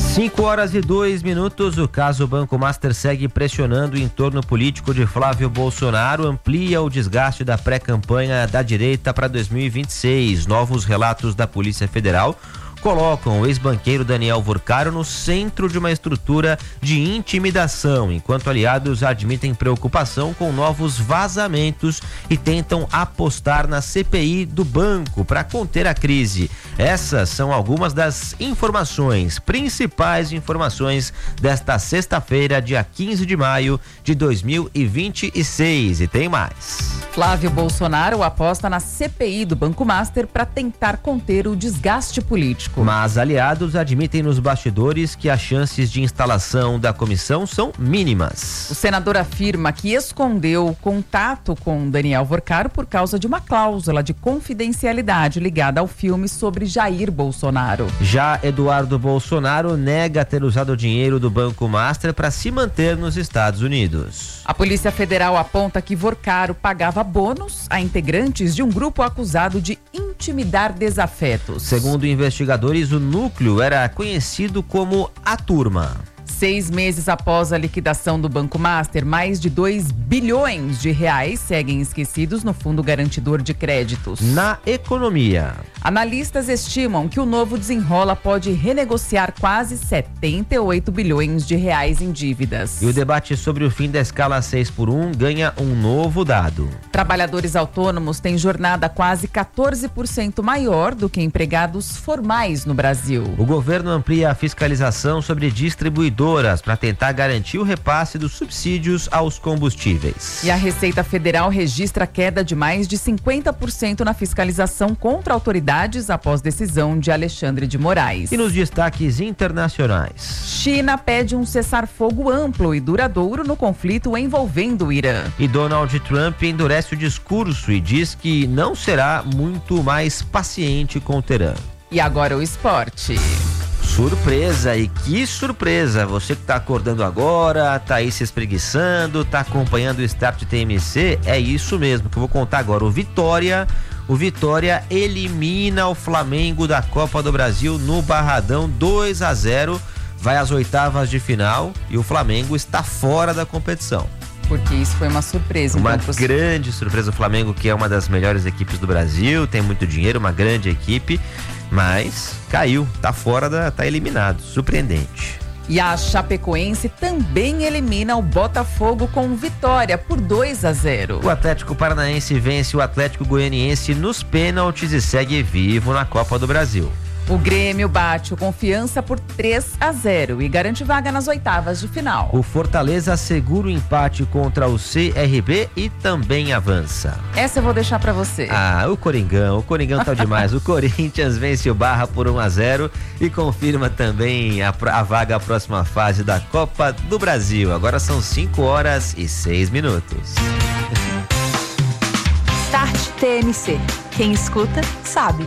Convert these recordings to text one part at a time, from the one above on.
5h02. O caso Banco Master segue pressionando o entorno político de Flávio Bolsonaro, amplia o desgaste da pré-campanha da direita para 2026. Novos relatos da Polícia Federal colocam o ex-banqueiro Daniel Vorcaro no centro de uma estrutura de intimidação, enquanto aliados admitem preocupação com novos vazamentos e tentam apostar na CPI do banco para conter a crise. Essas são algumas das principais informações desta sexta-feira, dia 15 de maio de 2026. E tem mais. Flávio Bolsonaro aposta na CPI do Banco Master para tentar conter o desgaste político. Mas aliados admitem nos bastidores que as chances de instalação da comissão são mínimas. O senador afirma que escondeu o contato com Daniel Vorcaro por causa de uma cláusula de confidencialidade ligada ao filme sobre Jair Bolsonaro. Já Eduardo Bolsonaro nega ter usado o dinheiro do Banco Master para se manter nos Estados Unidos. A Polícia Federal aponta que Vorcaro pagava bônus a integrantes de um grupo acusado de intimidar desafetos. Segundo investigadores, o núcleo era conhecido como a Turma. 6 meses após a liquidação do Banco Master, mais de 2 bilhões de reais seguem esquecidos no Fundo Garantidor de Créditos. Na economia, analistas estimam que o novo desenrola pode renegociar quase 78 bilhões de reais em dívidas. E o debate sobre o fim da escala 6x1 ganha um novo dado. Trabalhadores autônomos têm jornada quase 14% maior do que empregados formais no Brasil. O governo amplia a fiscalização sobre distribuidores para tentar garantir o repasse dos subsídios aos combustíveis. E a Receita Federal registra queda de mais de 50% na fiscalização contra autoridades após decisão de Alexandre de Moraes. E nos destaques internacionais, China pede um cessar-fogo amplo e duradouro no conflito envolvendo o Irã. E Donald Trump endurece o discurso e diz que não será muito mais paciente com o Teherã. E agora o esporte. Surpresa, e que surpresa! Você que tá acordando agora, tá aí se espreguiçando, tá acompanhando o Start TMC, é isso mesmo que eu vou contar agora. O Vitória elimina o Flamengo da Copa do Brasil no Barradão, 2-0, vai às oitavas de final e o Flamengo está fora da competição. Porque isso foi uma surpresa. Uma grande surpresa. O Flamengo, que é uma das melhores equipes do Brasil, tem muito dinheiro, uma grande equipe, mas caiu, tá eliminado, surpreendente. E a Chapecoense também elimina o Botafogo com vitória por 2-0. O Atlético Paranaense vence o Atlético Goianiense nos pênaltis e segue vivo na Copa do Brasil. O Grêmio bate o Confiança por 3-0 e garante vaga nas oitavas de final. O Fortaleza assegura o empate contra o CRB e também avança. Essa eu vou deixar pra você. O Coringão tá demais. O Corinthians vence o Barra por 1-0 e confirma também a vaga à próxima fase da Copa do Brasil. Agora são 5h06. Start TMC. Quem escuta, sabe.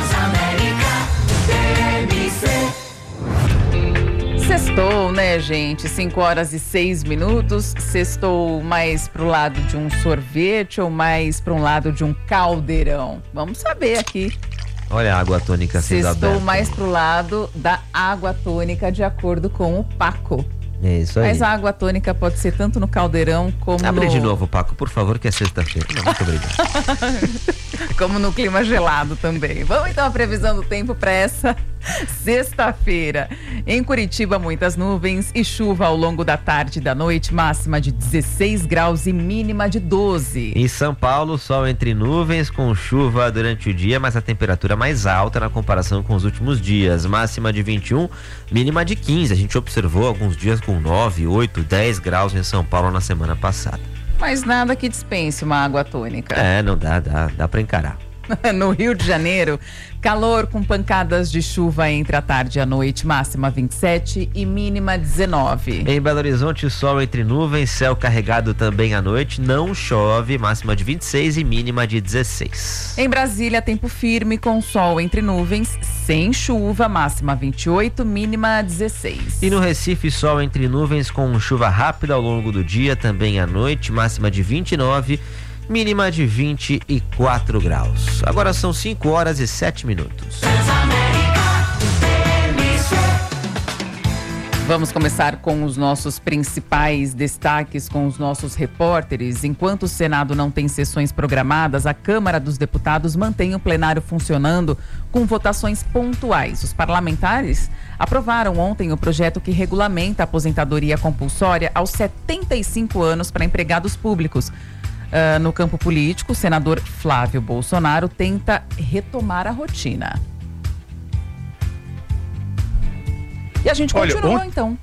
Sextou, né, gente? 5h06. Sextou mais pro lado de um sorvete ou mais pro lado de um caldeirão? Vamos saber aqui. Olha a água tônica sendo aberta. Sextou mais pro lado da água tônica, de acordo com o Paco. É isso aí. Mas a água tônica pode ser tanto no caldeirão como Abre de novo, Paco, por favor, que é sexta-feira. Não, muito obrigado. Como no clima gelado também. Vamos então à previsão do tempo para essa sexta-feira. Em Curitiba, muitas nuvens e chuva ao longo da tarde e da noite, máxima de 16 graus e mínima de 12. Em São Paulo, sol entre nuvens com chuva durante o dia, mas a temperatura mais alta na comparação com os últimos dias, máxima de 21, mínima de 15. A gente observou alguns dias com 9, 8, 10 graus em São Paulo na semana passada. Mas nada que dispense uma água tônica. Não dá pra encarar. No Rio de Janeiro, calor com pancadas de chuva entre a tarde e a noite, máxima 27 e mínima 19. Em Belo Horizonte, sol entre nuvens, céu carregado também à noite, não chove, máxima de 26 e mínima de 16. Em Brasília, tempo firme com sol entre nuvens, sem chuva, máxima 28, mínima 16. E no Recife, sol entre nuvens com chuva rápida ao longo do dia, também à noite, máxima de 29, mínima de 24 graus. Agora são 5h07. Vamos começar com os nossos principais destaques, com os nossos repórteres. Enquanto o Senado não tem sessões programadas, a Câmara dos Deputados mantém o plenário funcionando com votações pontuais. Os parlamentares aprovaram ontem o projeto que regulamenta a aposentadoria compulsória aos 75 anos para empregados públicos. No campo político, o senador Flávio Bolsonaro tenta retomar a rotina. E a gente continua, então.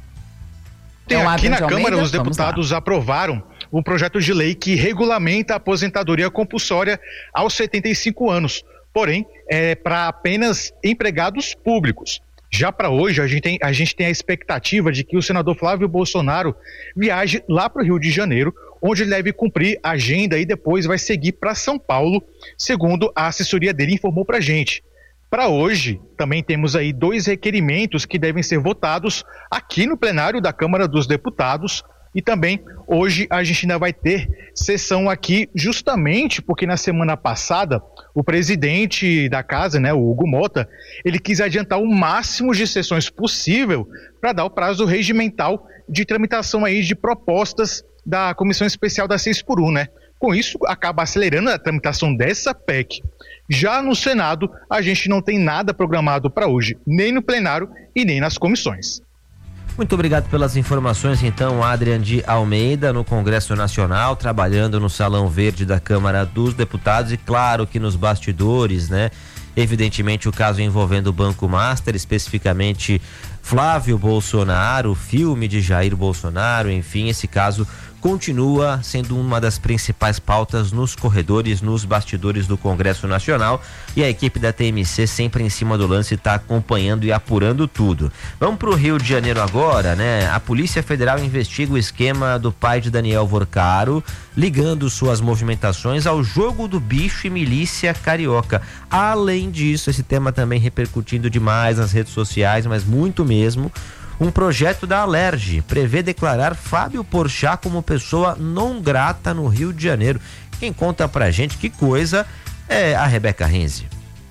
Aqui na Câmara, os deputados aprovaram um projeto de lei que regulamenta a aposentadoria compulsória aos 75 anos. Porém, é para apenas empregados públicos. Já para hoje, a gente tem a expectativa de que o senador Flávio Bolsonaro viaje lá para o Rio de Janeiro, onde ele deve cumprir a agenda e depois vai seguir para São Paulo, segundo a assessoria dele informou para a gente. Para hoje, também temos aí 2 requerimentos que devem ser votados aqui no plenário da Câmara dos Deputados. E também hoje a gente ainda vai ter sessão aqui justamente porque na semana passada o presidente da casa, o Hugo Mota, ele quis adiantar o máximo de sessões possível para dar o prazo regimental de tramitação aí de propostas da Comissão Especial da 6x1, Com isso, acaba acelerando a tramitação dessa PEC. Já no Senado, a gente não tem nada programado para hoje, nem no plenário e nem nas comissões. Muito obrigado pelas informações, então, Adrian de Almeida, no Congresso Nacional, trabalhando no Salão Verde da Câmara dos Deputados e, claro, que nos bastidores, Evidentemente, o caso envolvendo o Banco Master, especificamente Flávio Bolsonaro, o filme de Jair Bolsonaro, enfim, esse caso continua sendo uma das principais pautas nos corredores, nos bastidores do Congresso Nacional, e a equipe da TMC sempre em cima do lance está acompanhando e apurando tudo. Vamos para o Rio de Janeiro agora, A Polícia Federal investiga o esquema do pai de Daniel Vorcaro, ligando suas movimentações ao jogo do bicho e milícia carioca. Além disso, esse tema também repercutindo demais nas redes sociais, mas muito mesmo. Um projeto da Alerj prevê declarar Fábio Porchat como pessoa não grata no Rio de Janeiro. Quem conta pra gente que coisa é a Rebeca Renzi.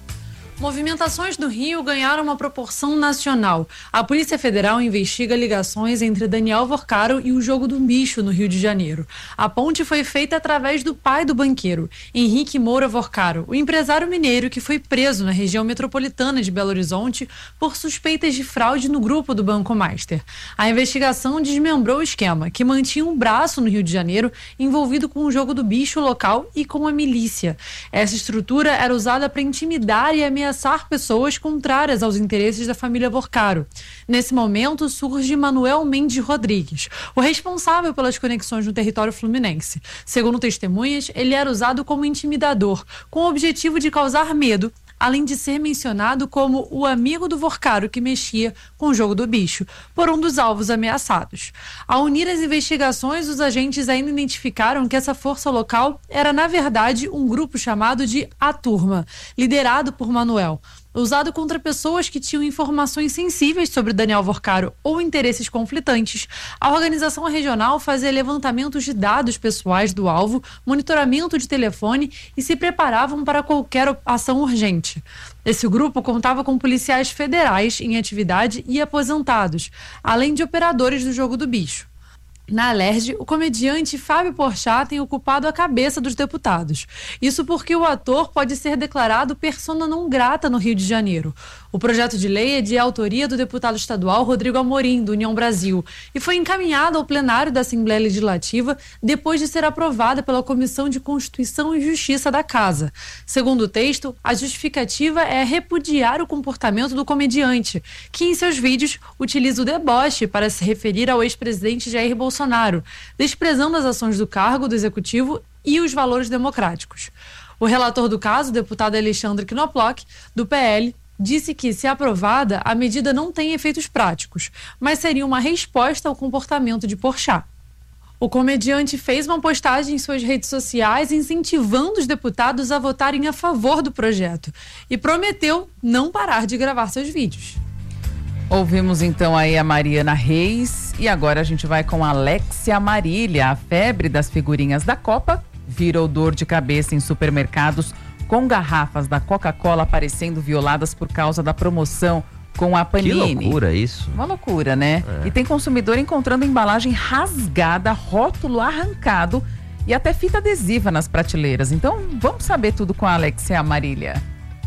Movimentações no Rio ganharam uma proporção nacional. A Polícia Federal investiga ligações entre Daniel Vorcaro e o jogo do bicho no Rio de Janeiro. A ponte foi feita através do pai do banqueiro, Henrique Moura Vorcaro, o empresário mineiro que foi preso na região metropolitana de Belo Horizonte por suspeitas de fraude no grupo do Banco Master. A investigação desmembrou o esquema, que mantinha um braço no Rio de Janeiro envolvido com o jogo do bicho local e com a milícia. Essa estrutura era usada para intimidar e ameaçar pessoas contrárias aos interesses da família Vorcaro. Nesse momento, surge Manuel Mendes Rodrigues, o responsável pelas conexões no território fluminense. Segundo testemunhas, ele era usado como intimidador, com o objetivo de causar medo, além de ser mencionado como o amigo do Vorcaro que mexia com o jogo do bicho, por um dos alvos ameaçados. Ao unir as investigações, os agentes ainda identificaram que essa força local era, na verdade, um grupo chamado de A Turma, liderado por Manuel, usado contra pessoas que tinham informações sensíveis sobre Daniel Vorcaro ou interesses conflitantes. A organização regional fazia levantamentos de dados pessoais do alvo, monitoramento de telefone e se preparavam para qualquer ação urgente. Esse grupo contava com policiais federais em atividade e aposentados, além de operadores do jogo do bicho. Na Alerj, o comediante Fábio Porchat tem ocupado a cabeça dos deputados. Isso porque o ator pode ser declarado persona não grata no Rio de Janeiro. O projeto de lei é de autoria do deputado estadual Rodrigo Amorim, do União Brasil, e foi encaminhado ao plenário da Assembleia Legislativa depois de ser aprovada pela Comissão de Constituição e Justiça da Casa. Segundo o texto, a justificativa é repudiar o comportamento do comediante, que em seus vídeos utiliza o deboche para se referir ao ex-presidente Jair Bolsonaro, desprezando as ações do cargo do executivo e os valores democráticos. O relator do caso, o deputado Alexandre Knoploch, do PL, disse que, se aprovada, a medida não tem efeitos práticos, mas seria uma resposta ao comportamento de Porchat. O comediante fez uma postagem em suas redes sociais incentivando os deputados a votarem a favor do projeto e prometeu não parar de gravar seus vídeos. Ouvimos então aí a Mariana Reis e agora a gente vai com a Alexia Marília. A febre das figurinhas da Copa virou dor de cabeça em supermercados, com garrafas da Coca-Cola aparecendo violadas por causa da promoção com a Panini. Que loucura isso. Uma loucura, né? E tem consumidor encontrando embalagem rasgada, rótulo arrancado e até fita adesiva nas prateleiras. Então, vamos saber tudo com a Alexia Marília.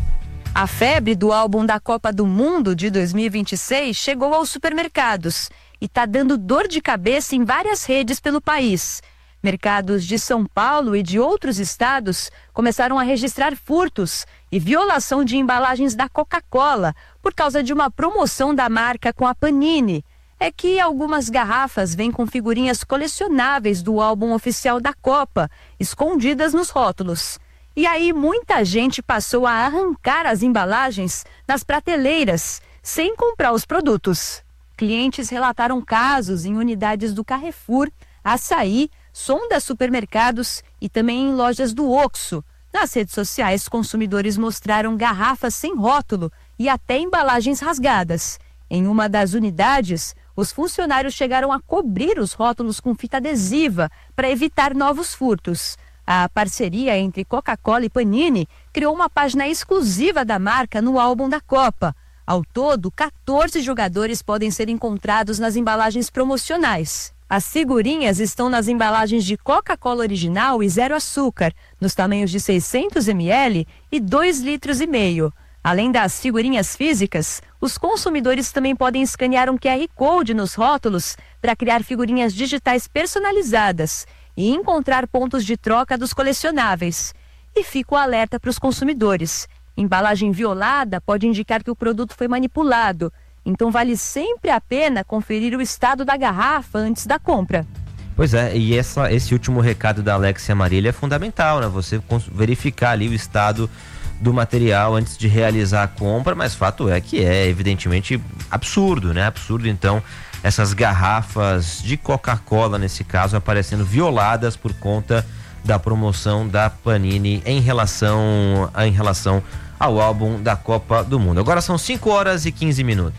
A febre do álbum da Copa do Mundo de 2026 chegou aos supermercados e está dando dor de cabeça em várias redes pelo país. Mercados de São Paulo e de outros estados começaram a registrar furtos e violação de embalagens da Coca-Cola por causa de uma promoção da marca com a Panini. É que algumas garrafas vêm com figurinhas colecionáveis do álbum oficial da Copa, escondidas nos rótulos. E aí muita gente passou a arrancar as embalagens nas prateleiras, sem comprar os produtos. Clientes relataram casos em unidades do Carrefour, Açaí, Sonda Supermercados e também em lojas do OXXO. Nas redes sociais, consumidores mostraram garrafas sem rótulo e até embalagens rasgadas. Em uma das unidades, os funcionários chegaram a cobrir os rótulos com fita adesiva para evitar novos furtos. A parceria entre Coca-Cola e Panini criou uma página exclusiva da marca no álbum da Copa. Ao todo, 14 jogadores podem ser encontrados nas embalagens promocionais. As figurinhas estão nas embalagens de Coca-Cola original e zero açúcar, nos tamanhos de 600 ml e 2,5 litros. Além das figurinhas físicas, os consumidores também podem escanear um QR Code nos rótulos para criar figurinhas digitais personalizadas e encontrar pontos de troca dos colecionáveis. E fica o alerta para os consumidores. Embalagem violada pode indicar que o produto foi manipulado. Então vale sempre a pena conferir o estado da garrafa antes da compra. Pois é, e esse último recado da Alexia Marília é fundamental, né? Você verificar ali o estado do material antes de realizar a compra, mas fato é que é evidentemente absurdo, né? Absurdo, então, essas garrafas de Coca-Cola, nesse caso, aparecendo violadas por conta da promoção da Panini em relação ao álbum da Copa do Mundo. Agora são 5h15.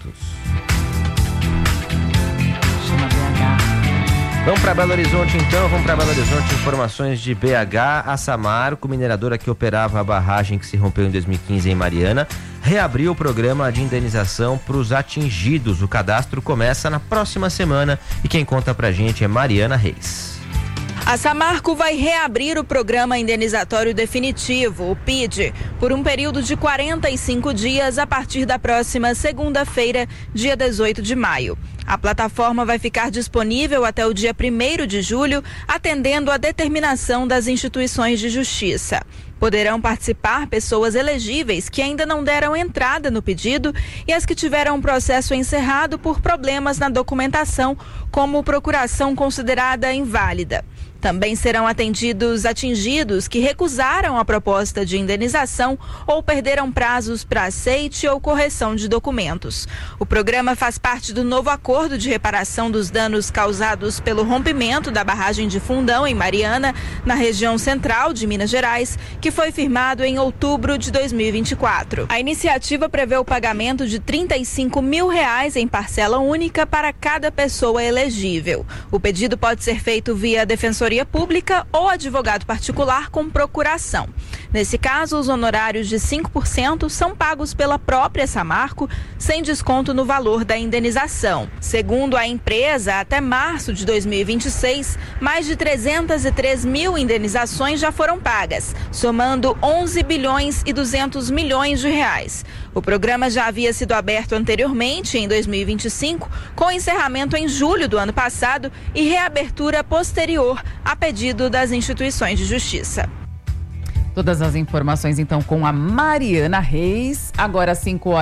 Vamos para Belo Horizonte então, informações de BH. A Samarco, mineradora que operava a barragem que se rompeu em 2015 em Mariana, reabriu o programa de indenização para os atingidos. O cadastro começa na próxima semana e quem conta pra gente é Mariana Reis. A Samarco vai reabrir o Programa Indenizatório Definitivo, o PID, por um período de 45 dias a partir da próxima segunda-feira, dia 18 de maio. A plataforma vai ficar disponível até o dia 1º de julho, atendendo à determinação das instituições de justiça. Poderão participar pessoas elegíveis que ainda não deram entrada no pedido e as que tiveram um processo encerrado por problemas na documentação, como procuração considerada inválida. Também serão atendidos atingidos que recusaram a proposta de indenização ou perderam prazos para aceite ou correção de documentos. O programa faz parte do novo acordo de reparação dos danos causados pelo rompimento da barragem de Fundão, em Mariana, na região central de Minas Gerais, que foi firmado em outubro de 2024. A iniciativa prevê o pagamento de R$35 mil em parcela única para cada pessoa elegível. O pedido pode ser feito via Defensoria Pública ou advogado particular com procuração. Nesse caso, os honorários de 5% são pagos pela própria Samarco, sem desconto no valor da indenização. Segundo a empresa, até março de 2026, mais de 303 mil indenizações já foram pagas, somando 11 bilhões e 200 milhões de reais. O programa já havia sido aberto anteriormente, em 2025, com encerramento em julho do ano passado e reabertura posterior a pedido das instituições de justiça. Todas as informações, então, com a Mariana Reis. Agora,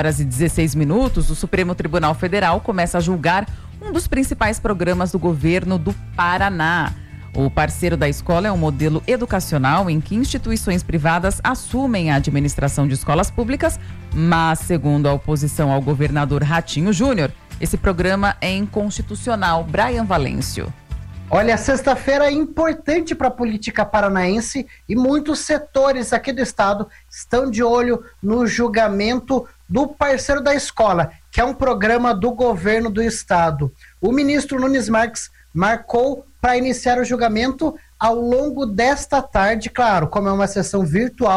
5h16, o Supremo Tribunal Federal começa a julgar um dos principais programas do governo do Paraná. O parceiro da escola é um modelo educacional em que instituições privadas assumem a administração de escolas públicas, mas, segundo a oposição ao governador Ratinho Júnior, esse programa é inconstitucional. Brian Valêncio. Olha, sexta-feira é importante para a política paranaense e muitos setores aqui do estado estão de olho no julgamento do parceiro da escola, que é um programa do governo do estado. O ministro Nunes Marques marcou para iniciar o julgamento ao longo desta tarde, claro, como é uma sessão virtual,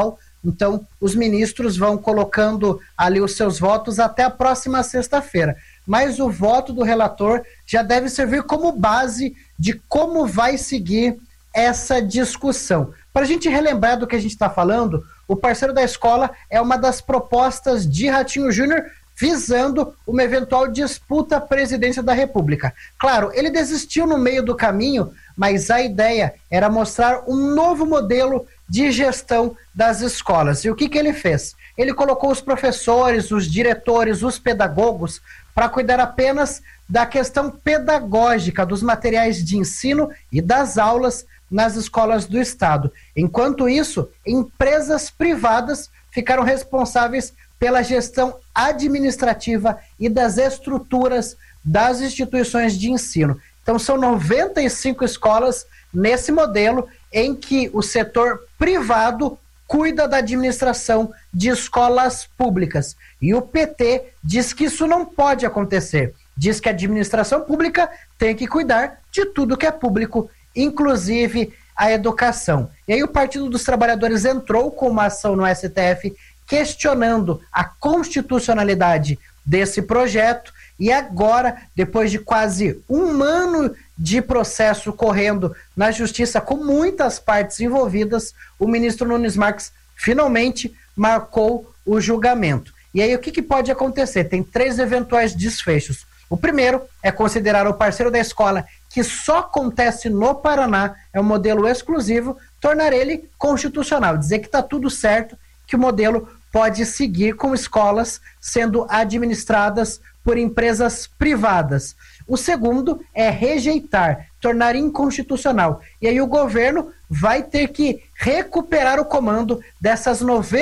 Então, os ministros vão colocando ali os seus votos até a próxima sexta-feira. Mas o voto do relator já deve servir como base de como vai seguir essa discussão. Para a gente relembrar do que a gente está falando, o Parceiro da Escola é uma das propostas de Ratinho Júnior visando uma eventual disputa à presidência da República. Claro, ele desistiu no meio do caminho, mas a ideia era mostrar um novo modelo de gestão das escolas. E o que ele fez? Ele colocou os professores, os diretores, os pedagogos para cuidar apenas da questão pedagógica, dos materiais de ensino e das aulas nas escolas do Estado. Enquanto isso, empresas privadas ficaram responsáveis pela gestão administrativa e das estruturas das instituições de ensino. Então, são 95 escolas nesse modelo em que o setor privado cuida da administração de escolas públicas. E o PT diz que isso não pode acontecer. Diz que a administração pública tem que cuidar de tudo que é público, inclusive a educação. E aí o Partido dos Trabalhadores entrou com uma ação no STF questionando a constitucionalidade desse projeto e agora, depois de quase um ano de processo correndo na justiça com muitas partes envolvidas, o ministro Nunes Marques finalmente marcou o julgamento. E aí o que pode acontecer? Tem 3 eventuais desfechos. O primeiro é considerar o Parceiro da Escola, que só acontece no Paraná, é um modelo exclusivo, tornar ele constitucional, dizer que está tudo certo, que o modelo pode seguir com escolas sendo administradas por empresas privadas. O segundo é rejeitar, tornar inconstitucional. E aí o governo vai ter que recuperar o comando dessas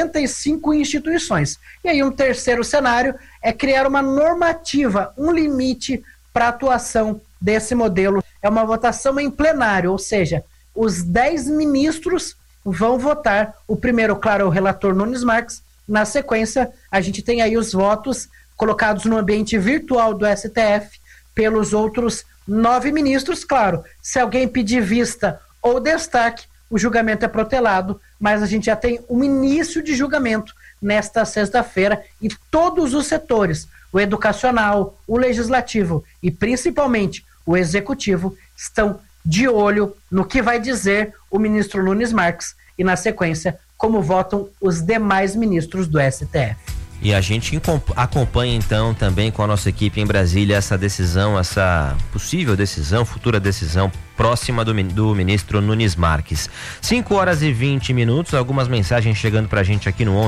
95 instituições. E aí um terceiro cenário é criar uma normativa, um limite para a atuação desse modelo. É uma votação em plenário, ou seja, os 10 ministros vão votar. O primeiro, claro, é o relator Nunes Marques. Na sequência, a gente tem aí os votos colocados no ambiente virtual do STF pelos outros 9 ministros. Claro, se alguém pedir vista ou destaque, o julgamento é protelado, mas a gente já tem um início de julgamento nesta sexta-feira e todos os setores, o educacional, o legislativo e principalmente o executivo, estão de olho no que vai dizer o ministro Nunes Marques e, na sequência, como votam os demais ministros do STF. E a gente acompanha então também com a nossa equipe em Brasília essa decisão, essa possível decisão, futura decisão próxima do ministro Nunes Marques. 5h20, algumas mensagens chegando pra gente aqui no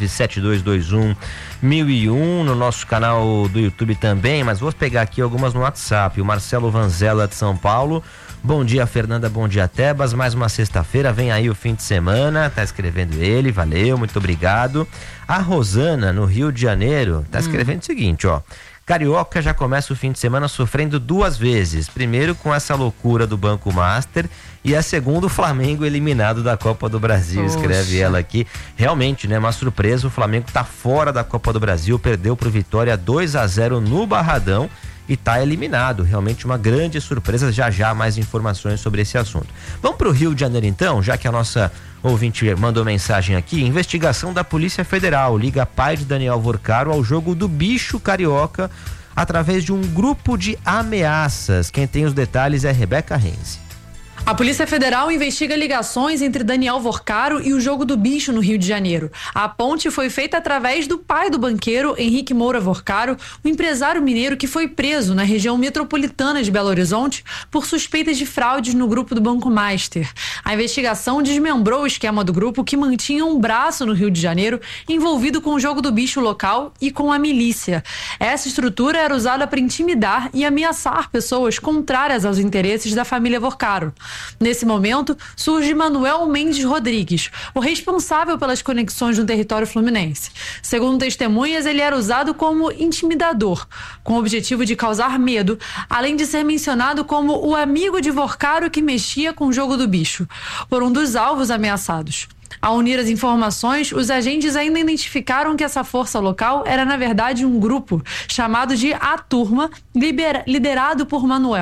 11972211001, no nosso canal do YouTube também, mas vou pegar aqui algumas no WhatsApp. O Marcelo Vanzella de São Paulo: bom dia, Fernanda, bom dia, Tebas, mais uma sexta-feira, vem aí o fim de semana, tá escrevendo ele, valeu, muito obrigado. A Rosana, no Rio de Janeiro, tá escrevendo o seguinte, ó: Carioca já começa o fim de semana sofrendo 2 vezes, primeiro com essa loucura do Banco Master e a segunda, o Flamengo eliminado da Copa do Brasil. Poxa. Escreve ela aqui. Realmente, né, uma surpresa, o Flamengo tá fora da Copa do Brasil, perdeu pro Vitória 2-0 no Barradão e tá eliminado. Realmente uma grande surpresa. Já mais informações sobre esse assunto. Vamos pro Rio de Janeiro então, já que a nossa ouvinte mandou mensagem aqui. Investigação da Polícia Federal liga pai de Daniel Vorcaro ao jogo do bicho carioca através de um grupo de ameaças. Quem tem os detalhes é Rebeca Renzi. A Polícia Federal investiga ligações entre Daniel Vorcaro e o jogo do bicho no Rio de Janeiro. A ponte foi feita através do pai do banqueiro, Henrique Moura Vorcaro, o empresário mineiro que foi preso na região metropolitana de Belo Horizonte por suspeitas de fraudes no grupo do Banco Master. A investigação desmembrou o esquema do grupo, que mantinha um braço no Rio de Janeiro envolvido com o jogo do bicho local e com a milícia. Essa estrutura era usada para intimidar e ameaçar pessoas contrárias aos interesses da família Vorcaro. Nesse momento, surge Manuel Mendes Rodrigues, o responsável pelas conexões no território fluminense. Segundo testemunhas, ele era usado como intimidador, com o objetivo de causar medo, além de ser mencionado como o amigo de Vorcaro que mexia com o jogo do bicho, por um dos alvos ameaçados. Ao unir as informações, os agentes ainda identificaram que essa força local era, na verdade, um grupo chamado de A Turma, liderado por Manuel.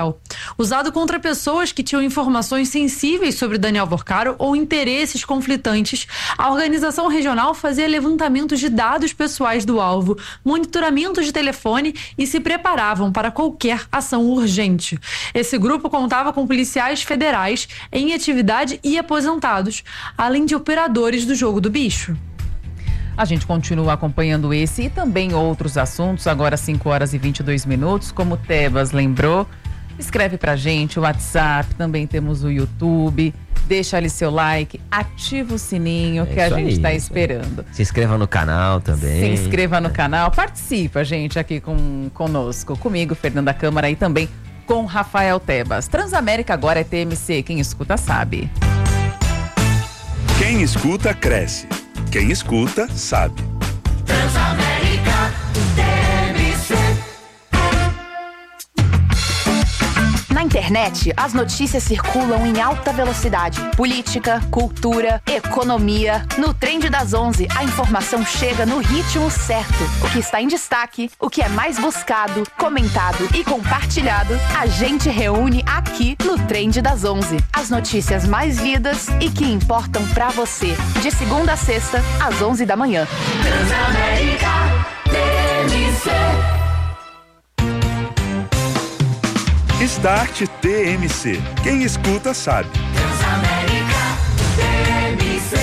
usado contra pessoas que tinham informações sensíveis sobre Daniel Vorcaro ou interesses conflitantes. A organização regional fazia levantamentos de dados pessoais do alvo, monitoramento de telefone e se preparavam para qualquer ação urgente. Esse grupo contava com policiais federais em atividade e aposentados, além de operadores do jogo do bicho. A gente continua acompanhando esse e também outros assuntos, agora 5h22, como o Tebas lembrou. Escreve pra gente o WhatsApp, também temos o YouTube. Deixa ali seu like, ativa o sininho que a gente está esperando. Se inscreva no canal também. Se inscreva no canal, participa, gente, aqui conosco. Comigo, Fernanda Câmara, e também com Rafael Tebas. Transamérica agora é TMC, quem escuta sabe. Quem escuta, cresce. Quem escuta, sabe. Transamérica TMC. Na internet, as notícias circulam em alta velocidade. Política, cultura, economia. No Trend das 11, a informação chega no ritmo certo. O que está em destaque, o que é mais buscado, comentado e compartilhado, a gente reúne aqui no Trend das 11. As notícias mais lidas e que importam pra você. De segunda a sexta, às 11 da manhã. Transamérica TMC. Start TMC. Quem escuta sabe. Transamérica TMC.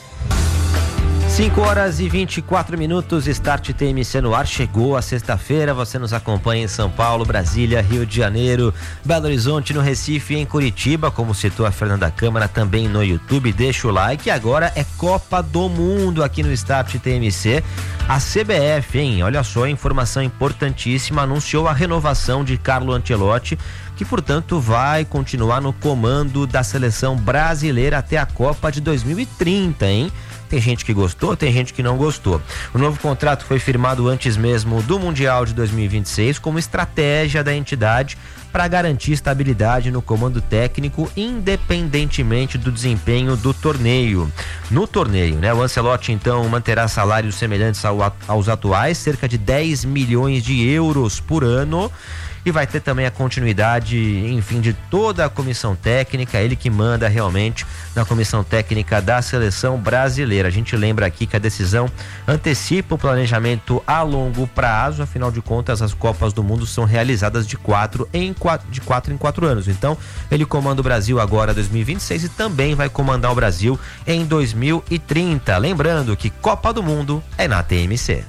5h24, Start TMC no ar. Chegou a sexta-feira, você nos acompanha em São Paulo, Brasília, Rio de Janeiro, Belo Horizonte, no Recife e em Curitiba, como citou a Fernanda Câmara, também no YouTube. Deixa o like. Agora é Copa do Mundo aqui no Start TMC. A CBF, hein? Olha só, informação importantíssima, anunciou a renovação de Carlo Ancelotti, que, portanto, vai continuar no comando da seleção brasileira até a Copa de 2030, hein? Tem gente que gostou, tem gente que não gostou. O novo contrato foi firmado antes mesmo do Mundial de 2026 como estratégia da entidade para garantir estabilidade no comando técnico, independentemente do desempenho do torneio. No torneio, né? O Ancelotti, então, manterá salários semelhantes aos atuais, cerca de 10 milhões de euros por ano. E vai ter também a continuidade, enfim, de toda a comissão técnica, ele que manda realmente na comissão técnica da seleção brasileira. A gente lembra aqui que a decisão antecipa o planejamento a longo prazo, afinal de contas as Copas do Mundo são realizadas de 4 em 4 anos. Então, ele comanda o Brasil agora 2026 e também vai comandar o Brasil em 2030. Lembrando que Copa do Mundo é na TMC.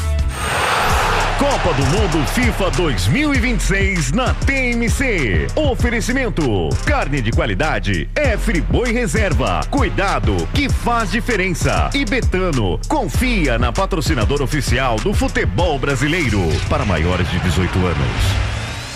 Copa do Mundo FIFA 2026 na TMC. Oferecimento: carne de qualidade é Friboi Reserva. Cuidado que faz diferença. E Betano, confia na patrocinadora oficial do futebol brasileiro. Para maiores de 18 anos.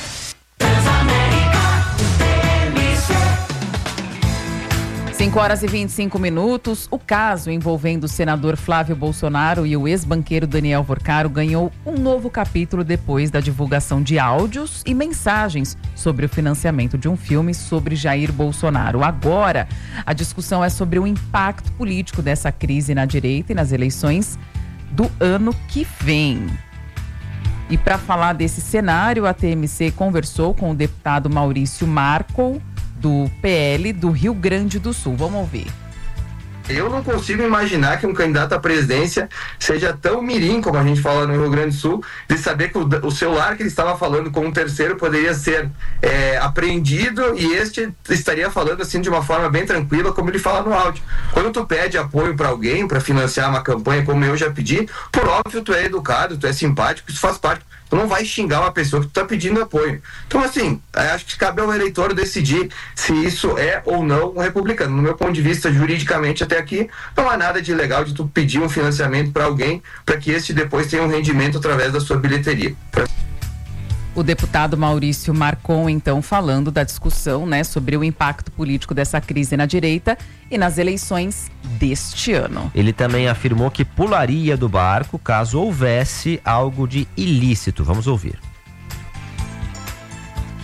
5h25. O caso envolvendo o senador Flávio Bolsonaro e o ex-banqueiro Daniel Vorcaro ganhou um novo capítulo depois da divulgação de áudios e mensagens sobre o financiamento de um filme sobre Jair Bolsonaro. Agora, a discussão é sobre o impacto político dessa crise na direita e nas eleições do ano que vem. E para falar desse cenário, a TMC conversou com o deputado Maurício Marco, do PL do Rio Grande do Sul. Vamos ouvir. Eu não consigo imaginar que um candidato à presidência seja tão mirim, como a gente fala no Rio Grande do Sul, de saber que o celular que ele estava falando com um terceiro poderia ser apreendido e este estaria falando assim de uma forma bem tranquila, como ele fala no áudio. Quando tu pede apoio para alguém, para financiar uma campanha, como eu já pedi, por óbvio tu é educado, tu é simpático, isso faz parte. Tu não vai xingar uma pessoa que tu tá pedindo apoio. Então, assim, acho que cabe ao eleitor decidir se isso é ou não um republicano. No meu ponto de vista, juridicamente, até aqui, não há nada de ilegal de tu pedir um financiamento para alguém para que este depois tenha um rendimento através da sua bilheteria. O deputado Maurício Marcon, então, falando da discussão, né, sobre o impacto político dessa crise na direita e nas eleições deste ano. Ele também afirmou que pularia do barco caso houvesse algo de ilícito. Vamos ouvir.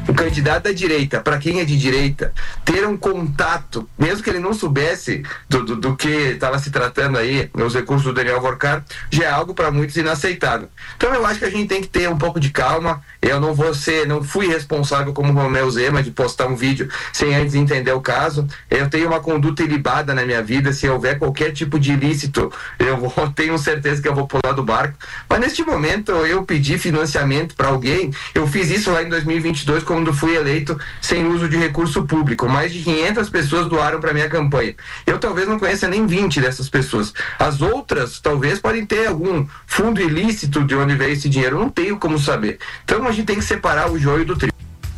um candidato da direita, para quem é de direita, ter um contato, mesmo que ele não soubesse do que estava se tratando aí, os recursos do Daniel Vorcaro, já é algo para muitos inaceitável. Então eu acho que a gente tem que ter um pouco de calma. Eu não fui responsável como Romeu Zema de postar um vídeo sem antes entender o caso. Eu tenho uma conduta ilibada na minha vida. Se houver qualquer tipo de ilícito, tenho certeza que eu vou pular do barco. Mas neste momento eu pedi financiamento para alguém. Eu fiz isso lá em 2022 quando fui eleito sem uso de recurso público. Mais de 500 pessoas doaram para minha campanha. Eu talvez não conheça nem 20 dessas pessoas. As outras talvez podem ter algum fundo ilícito de onde veio esse dinheiro. Eu não tenho como saber. Então a gente tem que separar o joio do trigo.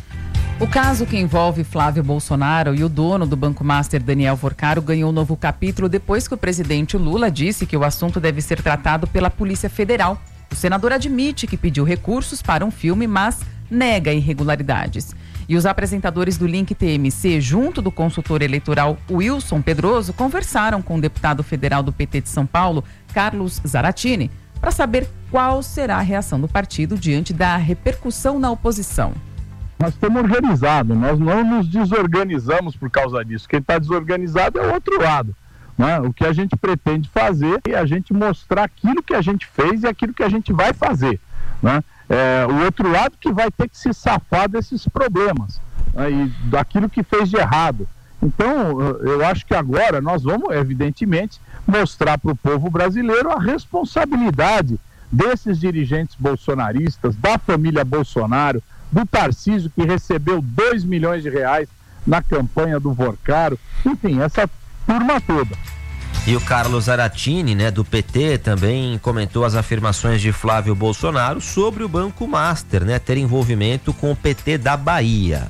O caso que envolve Flávio Bolsonaro e o dono do Banco Master, Daniel Vorcaro, ganhou um novo capítulo depois que o presidente Lula disse que o assunto deve ser tratado pela Polícia Federal. O senador admite que pediu recursos para um filme, mas nega irregularidades. E os apresentadores do Link TMC, junto do consultor eleitoral Wilson Pedroso, conversaram com o deputado federal do PT de São Paulo, Carlos Zaratini, para saber qual será a reação do partido diante da repercussão na oposição. Nós estamos organizados, nós não nos desorganizamos por causa disso. Quem está desorganizado é o outro lado. Né? O que a gente pretende fazer é a gente mostrar aquilo que a gente fez e aquilo que a gente vai fazer. Né? O outro lado que vai ter que se safar desses problemas, né? E daquilo que fez de errado. Então, eu acho que agora nós vamos, evidentemente, mostrar para o povo brasileiro a responsabilidade desses dirigentes bolsonaristas, da família Bolsonaro, do Tarcísio, que recebeu 2 milhões de reais na campanha do Vorcaro, enfim, essa turma toda. E o Carlos Zaratini, né, do PT, também comentou as afirmações de Flávio Bolsonaro sobre o Banco Master, né, ter envolvimento com o PT da Bahia.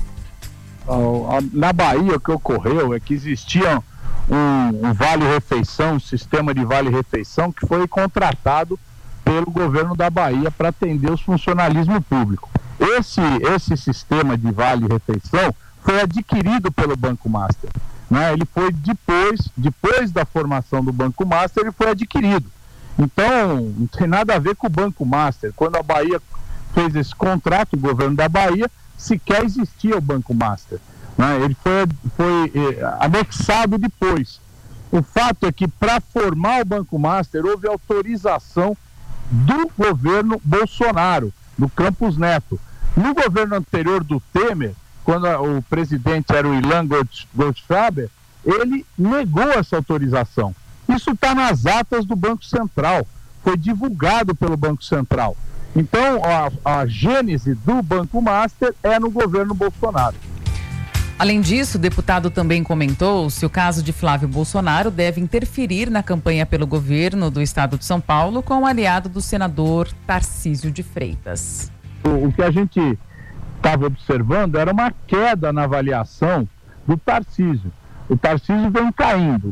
Na Bahia, o que ocorreu é que existia um vale-refeição, um sistema de vale-refeição que foi contratado pelo governo da Bahia para atender os funcionalismo público. Esse sistema de vale-refeição foi adquirido pelo Banco Master. Né? Ele foi depois da formação do Banco Master, ele foi adquirido. Então, não tem nada a ver com o Banco Master. Quando a Bahia fez esse contrato, o governo da Bahia, sequer existia o Banco Master. Né? Ele foi anexado depois. O fato é que para formar o Banco Master houve autorização do governo Bolsonaro, do Campos Neto. No governo anterior do Temer, quando o presidente era o Ilan Goldfaber, ele negou essa autorização. Isso está nas atas do Banco Central, foi divulgado pelo Banco Central. Então, a gênese do Banco Master é no governo Bolsonaro. Além disso, o deputado também comentou se o caso de Flávio Bolsonaro deve interferir na campanha pelo governo do estado de São Paulo com o aliado do senador Tarcísio de Freitas. O que a gente estava observando era uma queda na avaliação do Tarcísio. O Tarcísio vem caindo.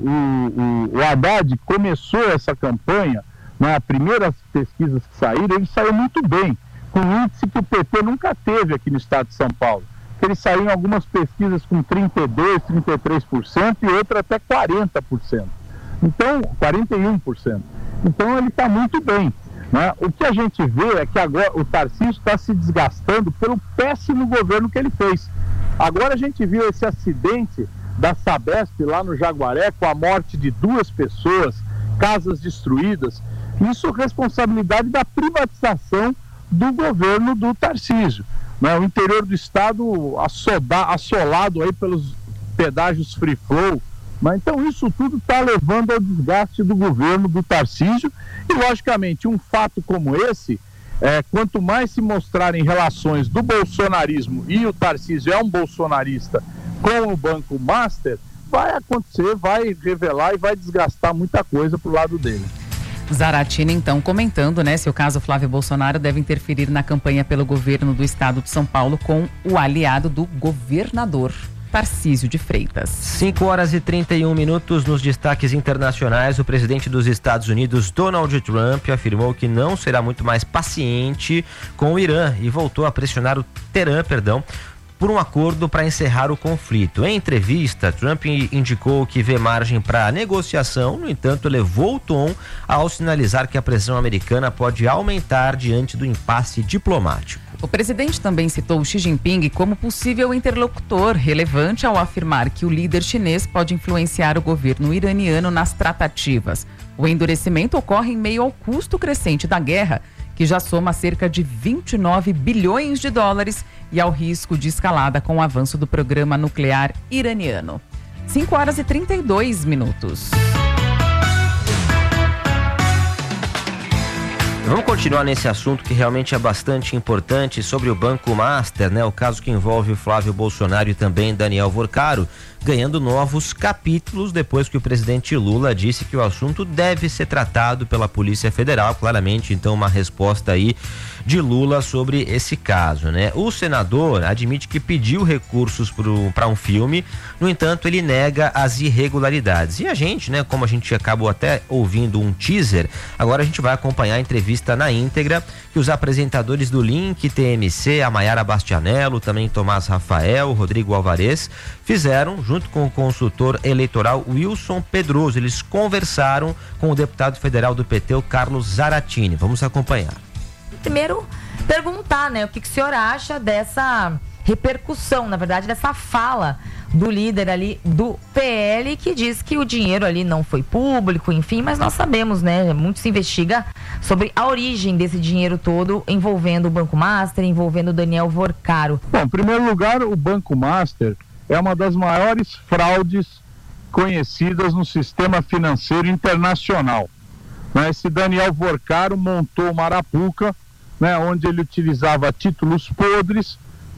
O Haddad começou essa campanha, nas primeiras pesquisas que saíram, ele saiu muito bem, com um índice que o PT nunca teve aqui no estado de São Paulo. Ele saiu em algumas pesquisas com 32%, 33% e outra até 40%. Então, 41%. Então ele está muito bem. Né? O que a gente vê é que agora o Tarcísio está se desgastando pelo péssimo governo que ele fez. Agora a gente viu esse acidente da Sabesp lá no Jaguaré, com a morte de 2 pessoas, casas destruídas. Isso é responsabilidade da privatização do governo do Tarcísio. Né? O interior do estado assolado aí pelos pedágios free flow. Mas então isso tudo está levando ao desgaste do governo do Tarcísio e, logicamente, um fato como esse, quanto mais se mostrarem relações do bolsonarismo, e o Tarcísio é um bolsonarista, com o Banco Master, vai acontecer, vai revelar e vai desgastar muita coisa pro lado dele. Zaratini, então, comentando, né, se o caso Flávio Bolsonaro deve interferir na campanha pelo governo do estado de São Paulo com o aliado do governador Tarcísio de Freitas. 5h31 nos destaques internacionais. O presidente dos Estados Unidos, Donald Trump, afirmou que não será muito mais paciente com o Irã e voltou a pressionar o Teherã, por um acordo para encerrar o conflito. Em entrevista, Trump indicou que vê margem para negociação, no entanto, elevou o tom ao sinalizar que a pressão americana pode aumentar diante do impasse diplomático. O presidente também citou Xi Jinping como possível interlocutor relevante ao afirmar que o líder chinês pode influenciar o governo iraniano nas tratativas. O endurecimento ocorre em meio ao custo crescente da guerra, que já soma cerca de 29 bilhões de dólares, e ao risco de escalada com o avanço do programa nuclear iraniano. 5h32. Vamos continuar nesse assunto que realmente é bastante importante, sobre o Banco Master, né? O caso que envolve o Flávio Bolsonaro e também Daniel Vorcaro, ganhando novos capítulos depois que o presidente Lula disse que o assunto deve ser tratado pela Polícia Federal. Claramente, então, uma resposta aí de Lula sobre esse caso, né? O senador admite que pediu recursos para um filme, no entanto, ele nega as irregularidades. E a gente, né, como a gente acabou até ouvindo um teaser, agora a gente vai acompanhar a entrevista na íntegra que os apresentadores do Link TMC, a Maiara Bastianello, também Tomás Rafael, Rodrigo Alvarez, fizeram junto com o consultor eleitoral Wilson Pedroso. Eles conversaram com o deputado federal do PT, o Carlos Zaratini. Vamos acompanhar. Primeiro, perguntar, né, o que o senhor acha dessa repercussão, na verdade, dessa fala do líder ali do PL, que diz que o dinheiro ali não foi público, enfim, mas nós sabemos, né, muito se investiga sobre a origem desse dinheiro todo envolvendo o Banco Master, envolvendo o Daniel Vorcaro. Bom, em primeiro lugar, o Banco Master é uma das maiores fraudes conhecidas no sistema financeiro internacional. Esse Daniel Vorcaro montou uma arapuca, né, onde ele utilizava títulos podres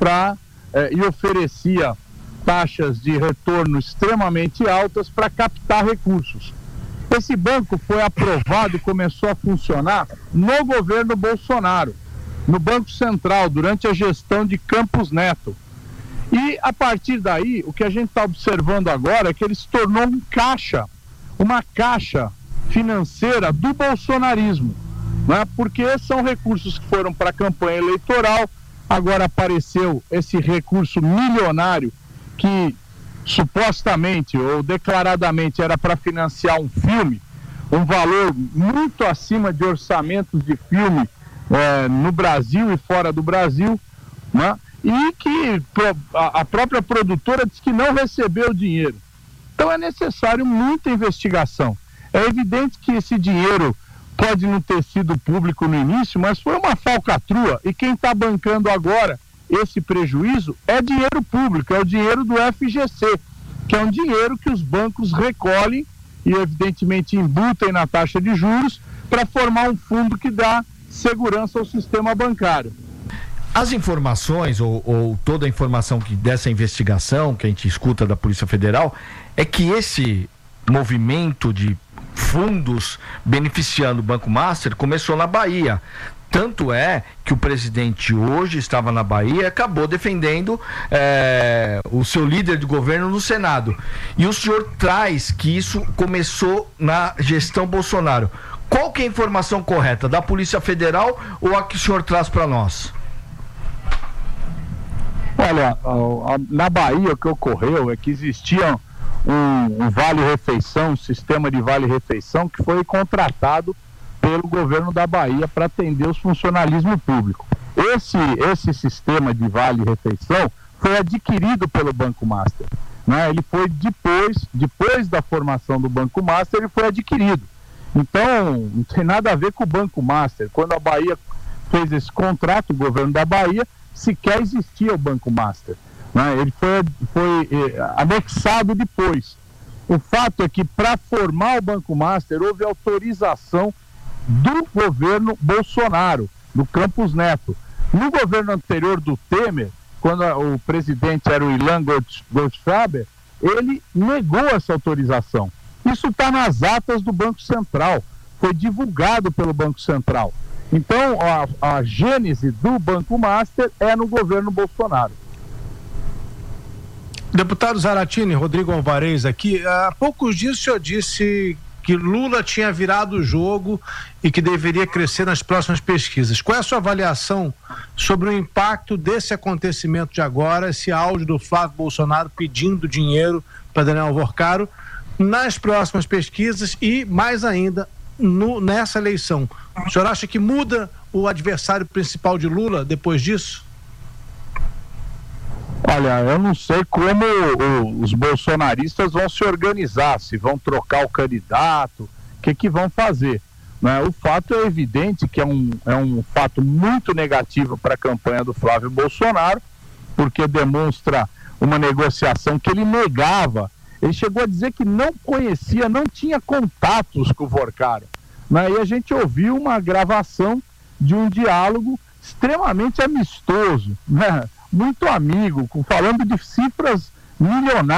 e oferecia taxas de retorno extremamente altas para captar recursos. Esse banco foi aprovado e começou a funcionar no governo Bolsonaro, no Banco Central, durante a gestão de Campos Neto. E a partir daí, o que a gente está observando agora é que ele se tornou uma caixa financeira do bolsonarismo, né? Porque são recursos que foram para a campanha eleitoral. Agora apareceu esse recurso milionário que supostamente ou declaradamente era para financiar um filme, um valor muito acima de orçamentos de filme no Brasil e fora do Brasil, né? E que a própria produtora disse que não recebeu o dinheiro. Então é necessário muita investigação. É evidente que esse dinheiro pode não ter sido público no início, mas foi uma falcatrua, e quem está bancando agora esse prejuízo é dinheiro público, é o dinheiro do FGC, que é um dinheiro que os bancos recolhem e evidentemente embutem na taxa de juros para formar um fundo que dá segurança ao sistema bancário. As informações, ou toda a informação dessa investigação que a gente escuta da Polícia Federal, é que esse movimento de fundos beneficiando o Banco Master começou na Bahia. Tanto é que o presidente hoje estava na Bahia e acabou defendendo o seu líder de governo no Senado. E o senhor traz que isso começou na gestão Bolsonaro. Qual que é a informação correta? Da Polícia Federal ou a que o senhor traz para nós? Olha, na Bahia o que ocorreu é que existia um vale-refeição, um sistema de vale-refeição que foi contratado pelo governo da Bahia para atender os funcionalismo público. Esse sistema de vale-refeição foi adquirido pelo Banco Master, né? Ele foi depois da formação do Banco Master, ele foi adquirido. Então, não tem nada a ver com o Banco Master. Quando a Bahia fez esse contrato, o governo da Bahia, sequer existia o Banco Master, né? Ele foi anexado depois. O fato é que para formar o Banco Master houve autorização do governo Bolsonaro, do Campos Neto. No governo anterior do Temer, quando o presidente era o Ilan Goldfaber, ele negou essa autorização. Isso está nas atas do Banco Central, foi divulgado pelo Banco Central. Então, a gênese do Banco Master é no governo Bolsonaro. Deputado Zaratini, Rodrigo Alvarez aqui. Há poucos dias o senhor disse que Lula tinha virado o jogo e que deveria crescer nas próximas pesquisas. Qual é a sua avaliação sobre o impacto desse acontecimento de agora, esse áudio do Flávio Bolsonaro pedindo dinheiro para Daniel Vorcaro nas próximas pesquisas e, mais ainda, nessa eleição? O senhor acha que muda o adversário principal de Lula depois disso? Olha, eu não sei como os bolsonaristas vão se organizar, se vão trocar o candidato, o que vão fazer. Né? O fato é evidente que é um fato muito negativo para a campanha do Flávio Bolsonaro, porque demonstra uma negociação que ele negava. Ele chegou a dizer que não conhecia, não tinha contatos com o Vorcaro. Né? E a gente ouviu uma gravação de um diálogo extremamente amistoso, né? Muito amigo, falando de cifras milionárias.